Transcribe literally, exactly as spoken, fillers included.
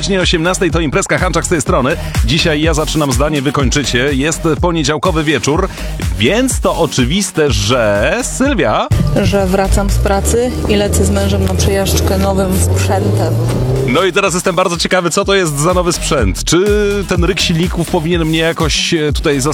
godzinie osiemnastej to imprezka Hanczak z tej strony. Dzisiaj ja zaczynam zdanie, wy kończycie. Jest poniedziałkowy wieczór, więc to oczywiste, że Sylwia... Że wracam z pracy i lecę z mężem na przejażdżkę nowym sprzętem. No i teraz jestem bardzo ciekawy, co to jest za nowy sprzęt. Czy ten ryk silników powinien mnie jakoś tutaj